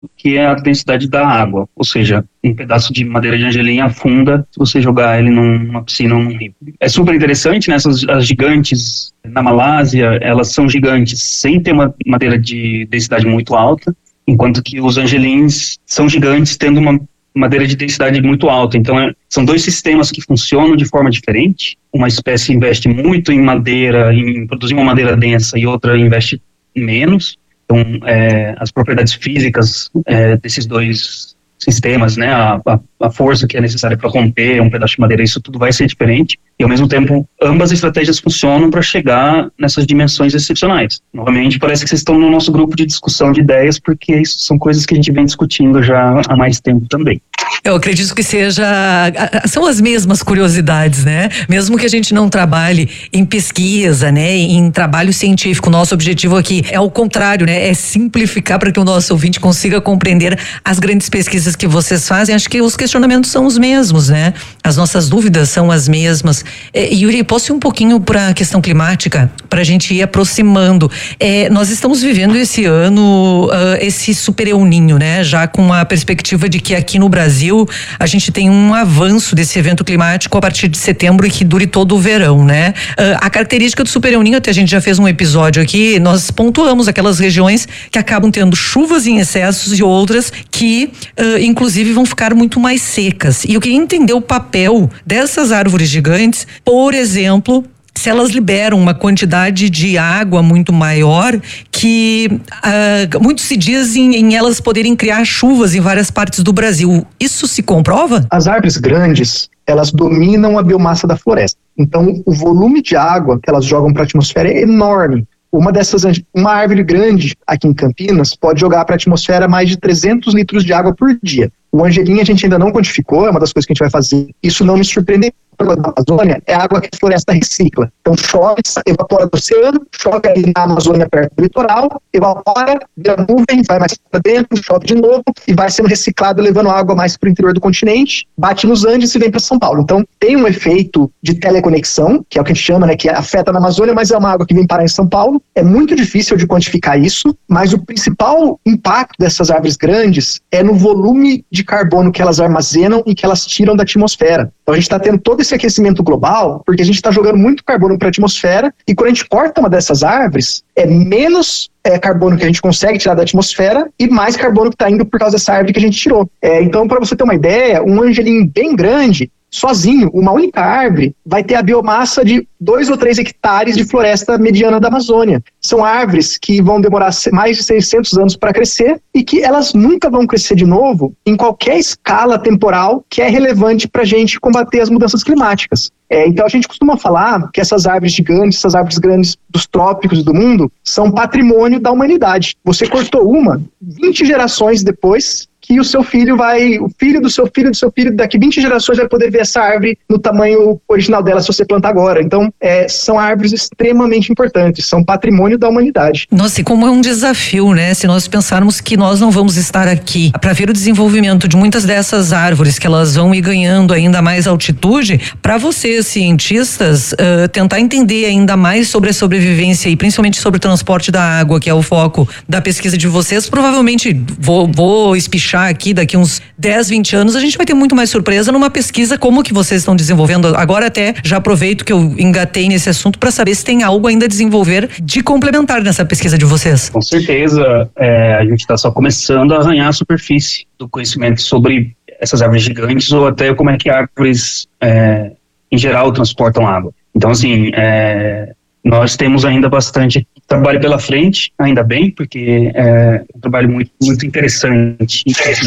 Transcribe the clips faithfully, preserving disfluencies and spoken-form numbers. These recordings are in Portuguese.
que é a densidade da água, ou seja, um pedaço de madeira de angelim afunda se você jogar ele numa piscina ou num rio. É super interessante, né? Essas, as gigantes na Malásia, elas são gigantes sem ter uma madeira de densidade muito alta, enquanto que os angelins são gigantes tendo uma madeira de densidade muito alta. Então, é, são dois sistemas que funcionam de forma diferente. Uma espécie investe muito em madeira, em produzir uma madeira densa, e outra investe menos. Então, é, as propriedades físicas é, desses dois sistemas, né, a, a, a força que é necessária para romper um pedaço de madeira, isso tudo vai ser diferente. E, ao mesmo tempo, ambas as estratégias funcionam para chegar nessas dimensões excepcionais. Novamente, parece que vocês estão no nosso grupo de discussão de ideias, porque isso são coisas que a gente vem discutindo já há mais tempo também. Eu acredito que seja, são as mesmas curiosidades, né? Mesmo que a gente não trabalhe em pesquisa, né? Em trabalho científico, nosso objetivo aqui é o contrário, né? É simplificar para que o nosso ouvinte consiga compreender as grandes pesquisas que vocês fazem. Acho que os questionamentos são os mesmos, né? As nossas dúvidas são as mesmas. É, Yuri, posso ir um pouquinho para a questão climática, para a gente ir aproximando. É, nós estamos vivendo esse ano, uh, esse super El Niño, né? Já com a perspectiva de que aqui no Brasil a gente tem um avanço desse evento climático a partir de setembro e que dure todo o verão, né? Uh, a característica do Super El Niño, até a gente já fez um episódio aqui, nós pontuamos aquelas regiões que acabam tendo chuvas em excessos e outras que, uh, inclusive, vão ficar muito mais secas. E eu queria entender o papel dessas árvores gigantes, por exemplo, se elas liberam uma quantidade de água muito maior, que uh, muito se diz em, em elas poderem criar chuvas em várias partes do Brasil. Isso se comprova? As árvores grandes, elas dominam a biomassa da floresta. Então, o volume de água que elas jogam para a atmosfera é enorme. Uma dessas, uma árvore grande aqui em Campinas pode jogar para a atmosfera mais de trezentos litros de água por dia. O angelim a gente ainda não quantificou, é uma das coisas que a gente vai fazer. Isso não me surpreende. A Amazônia é a água que a floresta recicla. Então chove, evapora do oceano, chove ali na Amazônia perto do litoral, evapora, vira nuvem, vai mais para dentro, chove de novo e vai sendo reciclado, levando água mais para o interior do continente, bate nos Andes e vem para São Paulo. Então tem um efeito de teleconexão, que é o que a gente chama, né, que afeta na Amazônia, mas é uma água que vem parar em São Paulo. É muito difícil de quantificar isso, mas o principal impacto dessas árvores grandes é no volume de carbono que elas armazenam e que elas tiram da atmosfera. Então a gente está tendo todo esse aquecimento global porque a gente está jogando muito carbono para a atmosfera, e quando a gente corta uma dessas árvores, é menos é, carbono que a gente consegue tirar da atmosfera e mais carbono que está indo por causa dessa árvore que a gente tirou. É, então, para você ter uma ideia, um angelim bem grande, sozinho, uma única árvore, vai ter a biomassa de dois ou três hectares de floresta mediana da Amazônia. São árvores que vão demorar mais de seiscentos anos para crescer e que elas nunca vão crescer de novo em qualquer escala temporal que é relevante para a gente combater as mudanças climáticas. É, então a gente costuma falar que essas árvores gigantes, essas árvores grandes dos trópicos e do mundo, são patrimônio da humanidade. Você cortou uma, vinte gerações depois, que o seu filho vai, o filho do seu filho do seu filho, daqui vinte gerações vai poder ver essa árvore no tamanho original dela se você plantar agora. Então, é, são árvores extremamente importantes, são patrimônio da humanidade. Nossa, e como é um desafio, né? Se nós pensarmos que nós não vamos estar aqui para ver o desenvolvimento de muitas dessas árvores, que elas vão ir ganhando ainda mais altitude, para vocês, cientistas, uh, tentar entender ainda mais sobre a sobrevivência e principalmente sobre o transporte da água, que é o foco da pesquisa de vocês, provavelmente, vou, vou espichar aqui, daqui uns dez, vinte anos, a gente vai ter muito mais surpresa numa pesquisa como que vocês estão desenvolvendo. Agora até já aproveito que eu engatei nesse assunto para saber se tem algo ainda a desenvolver de complementar nessa pesquisa de vocês. Com certeza, é, a gente está só começando a arranhar a superfície do conhecimento sobre essas árvores gigantes, ou até como é que árvores é, em geral transportam água. Então, assim, é, nós temos ainda bastante trabalho pela frente, ainda bem, porque é um trabalho muito, muito interessante,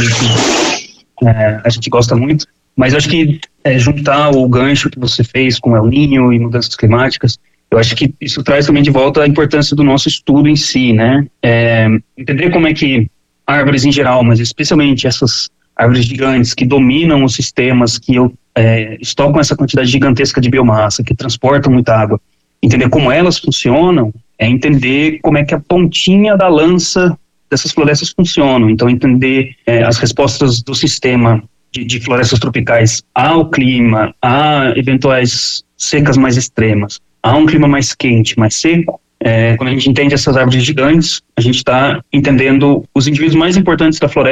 é, a gente gosta muito, mas eu acho que é, juntar o gancho que você fez com El Niño e mudanças climáticas, eu acho que isso traz também de volta a importância do nosso estudo em si, né? É, entender como é que árvores em geral, mas especialmente essas árvores gigantes que dominam os sistemas, que é, estocam essa quantidade gigantesca de biomassa, que transportam muita água, entender como elas funcionam, é entender como é que a pontinha da lança dessas florestas funcionam. Então, entender é, as respostas do sistema de, de florestas tropicais ao clima, a eventuais secas mais extremas, a um clima mais quente, mais seco, É, quando a gente entende essas árvores gigantes, a gente está entendendo os indivíduos mais importantes da floresta,